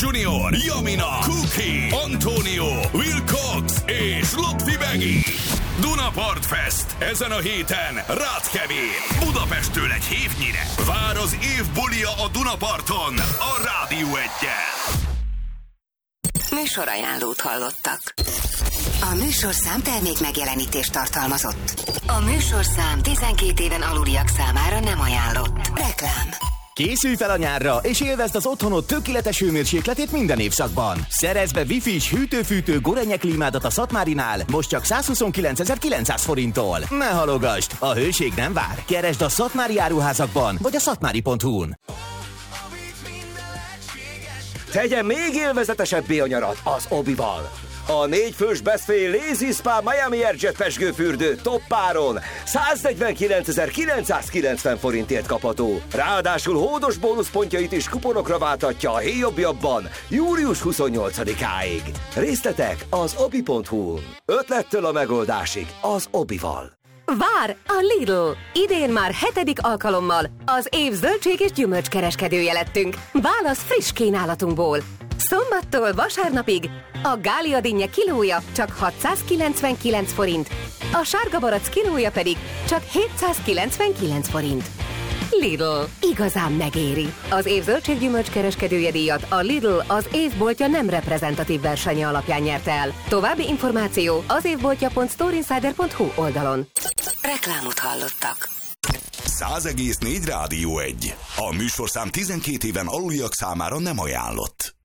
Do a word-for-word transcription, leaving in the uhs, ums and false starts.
Junior, Jamina, Cookie, Antonio, Will Cox és Lotfi Begi. Dunapart Fest ezen a héten Ráckevén, Budapesttől egy hévnyire. Vár az év bulia a Dunaparton, a Rádió Egyen. Műsorajánlót hallottak. A műsorszám termék megjelenítést tartalmazott. A műsorszám tizenkét éven aluliak számára nem ajánlott. Reklám. Készülj fel a nyárra, és élvezd az otthonod tökéletes hőmérsékletét minden évszakban. Szerezd be Wi-Fi-s hűtő-fűtő Gorenje klímádat a Szatmárinál, most csak százhuszonkilencezer-kilencszáz forinttól. Ne halogasd, a hőség nem vár. Keresd a szatmári áruházakban, vagy a szatmári pont hu-n. Tegyen még élvezetesebbé a nyarat az Obival. A négyfős Best Fay Lazy Spa Miami Airjet pezsgőfürdő toppáron száznegyvenkilentzezer-kilencszázkilencven forintért kapható. Ráadásul hódos bónuszpontjait is kuponokra válthatja a héjobbjabban július huszonnyolcadikáig. Részletek az obi pont hu-n. Ötlettől a megoldásig az Obival. Vár a Lidl! Idén már hetedik alkalommal az év zöldség és gyümölcskereskedője lettünk. Válasz friss kínálatunkból. Szombattól vasárnapig a Gália dinnye kilója csak hatszázkilencvenkilenc forint, a sárga barack kilója pedig csak hétszázkilencvenkilenc forint. Lidl. Igazán megéri. Az év zöldséggyümölcskereskedője díjat a Lidl az évboltja nem reprezentatív versenye alapján nyerte el. További információ az évboltja pont storeinsider pont hu oldalon. Reklámot hallottak. száz egész négy Rádió egy. A műsorszám tizenkét éven aluliak számára nem ajánlott.